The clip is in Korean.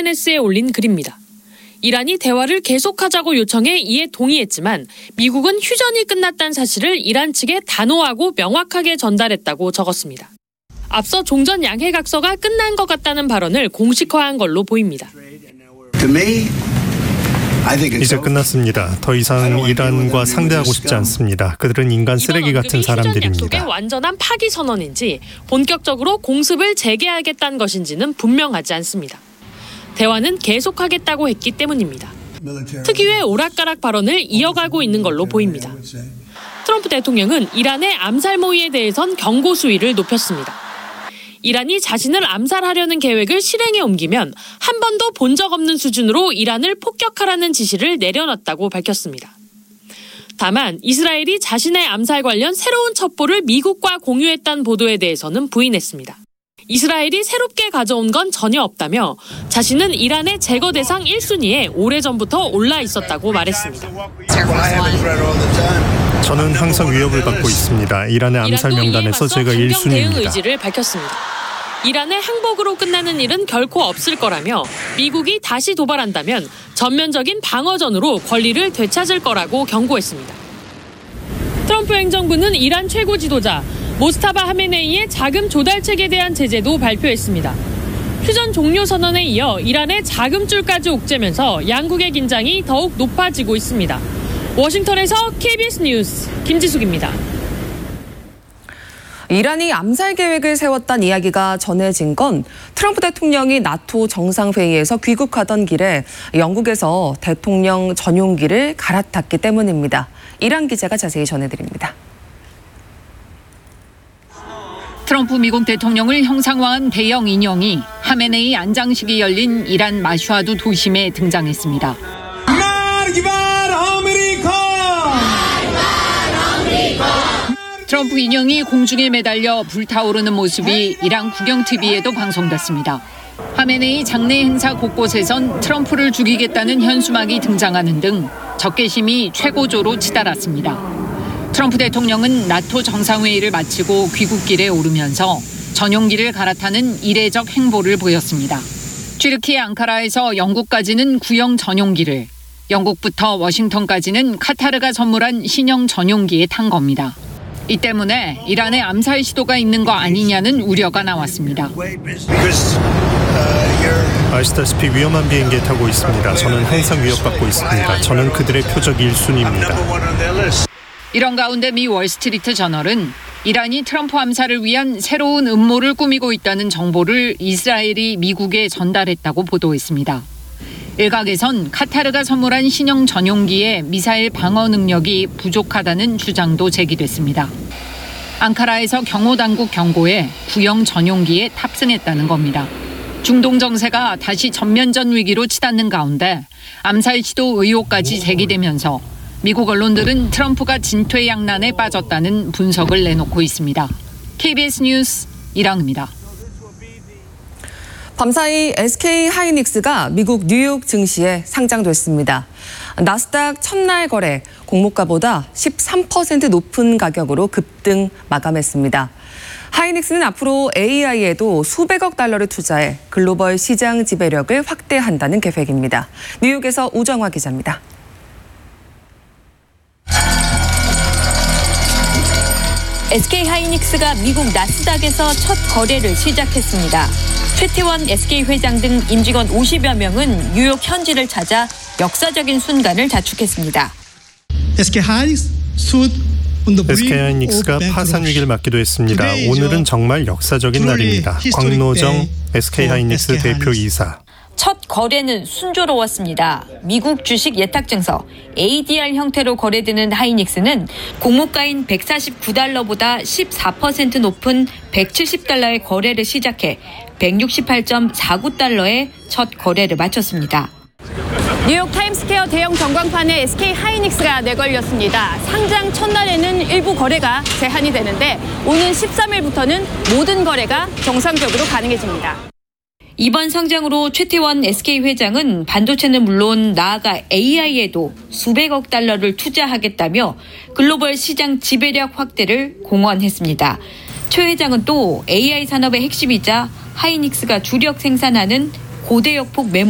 SNS에 올린 글입니다. 이란이 대화를 계속하자고 요청해 이에 동의했지만 미국은 휴전이 끝났다는 사실을 이란 측에 단호하고 명확하게 전달했다고 적었습니다. 앞서 종전 양해각서가 끝난 것 같다는 발언을 공식화한 걸로 보입니다. 이제 끝났습니다. 더 이상 이란과 상대하고 싶지 않습니다. 그들은 인간 쓰레기 같은 사람들입니다. 휴전 약속의 완전한 파기 선언인지 본격적으로 공습을 재개하겠다는 것인지는 분명하지 않습니다. 대화는 계속하겠다고 했기 때문입니다. 특유의 오락가락 발언을 이어가고 있는 걸로 보입니다. 트럼프 대통령은 이란의 암살 모의에 대해선 경고 수위를 높였습니다. 이란이 자신을 암살하려는 계획을 실행에 옮기면 한 번도 본 적 없는 수준으로 이란을 폭격하라는 지시를 내려놨다고 밝혔습니다. 다만 이스라엘이 자신의 암살 관련 새로운 첩보를 미국과 공유했다는 보도에 대해서는 부인했습니다. 이스라엘이 새롭게 가져온 건 전혀 없다며 자신은 이란의 제거 대상 1순위에 오래전부터 올라 있었다고 말했습니다. 저는 항상 위협을 받고 있습니다. 이란의 암살 명단에서 제가 1순위입니다. 대응 의지를 밝혔습니다. 이란의 항복으로 끝나는 일은 결코 없을 거라며 미국이 다시 도발한다면 전면적인 방어전으로 권리를 되찾을 거라고 경고했습니다. 트럼프 행정부는 이란 최고 지도자 모스타바 하메네이의 자금 조달책에 대한 제재도 발표했습니다. 휴전 종료 선언에 이어 이란의 자금줄까지 옥죄면서 양국의 긴장이 더욱 높아지고 있습니다. 워싱턴에서 KBS 뉴스 김지숙입니다. 이란이 암살 계획을 세웠다는 이야기가 전해진 건 트럼프 대통령이 나토 정상회의에서 귀국하던 길에 영국에서 대통령 전용기를 갈아탔기 때문입니다. 이란 기자가 자세히 전해드립니다. 트럼프 미국 대통령을 형상화한 대형 인형이 하메네이 안장식이 열린 이란 마슈아두 도심에 등장했습니다. 트럼프 인형이 공중에 매달려 불타오르는 모습이 이란 국영 TV에도 방송됐습니다. 하메네이 장례 행사 곳곳에선 트럼프를 죽이겠다는 현수막이 등장하는 등 적개심이 최고조로 치달았습니다. 트럼프 대통령은 나토 정상회의를 마치고 귀국길에 오르면서 전용기를 갈아타는 이례적 행보를 보였습니다. 튀르키예 앙카라에서 영국까지는 구형 전용기를, 영국부터 워싱턴까지는 카타르가 선물한 신형 전용기에 탄 겁니다. 이 때문에 이란의 암살 시도가 있는 거 아니냐는 우려가 나왔습니다. 아시다시피 위험한 비행기에 타고 있습니다. 저는 항상 위협받고 있습니다. 저는 그들의 표적 1순위입니다. 이런 가운데 미 월스트리트 저널은 이란이 트럼프 암살을 위한 새로운 음모를 꾸미고 있다는 정보를 이스라엘이 미국에 전달했다고 보도했습니다. 일각에선 카타르가 선물한 신형 전용기의 미사일 방어 능력이 부족하다는 주장도 제기됐습니다. 앙카라에서 경호당국 경고에 구형 전용기에 탑승했다는 겁니다. 중동 정세가 다시 전면전 위기로 치닫는 가운데 암살 시도 의혹까지 제기되면서 미국 언론들은 트럼프가 진퇴양난에 빠졌다는 분석을 내놓고 있습니다. KBS 뉴스 이랑입니다. 밤사이 SK하이닉스가 미국 뉴욕 증시에 상장됐습니다. 나스닥 첫날 거래 공모가보다 13% 높은 가격으로 급등 마감했습니다. 하이닉스는 앞으로 AI에도 수백억 달러를 투자해 글로벌 시장 지배력을 확대한다는 계획입니다. 뉴욕에서 우정화 기자입니다. SK하이닉스가 미국 나스닥에서 첫 거래를 시작했습니다. 최태원 SK 회장 등 임직원 50여 명은 뉴욕 현지를 찾아 역사적인 순간을 자축했습니다. SK하이닉스가 파산 위기를 맞기도 했습니다. 오늘은 정말 역사적인 날입니다. 광노정 SK하이닉스 대표이사. 첫 거래는 순조로웠습니다. 미국 주식 예탁증서 ADR 형태로 거래되는 하이닉스는 공모가인 149달러보다 14% 높은 170달러의 거래를 시작해 168.49달러에 첫 거래를 마쳤습니다. 뉴욕 타임스퀘어 대형 전광판에 SK하이닉스가 내걸렸습니다. 상장 첫날에는 일부 거래가 제한이 되는데 오는 13일부터는 모든 거래가 정상적으로 가능해집니다. 이번 상장으로 최태원 SK 회장은 반도체는 물론 나아가 AI에도 수백억 달러를 투자하겠다며 글로벌 시장 지배력 확대를 공언했습니다. 최 회장은 또 AI 산업의 핵심이자 하이닉스가 주력 생산하는 고대역폭 메모리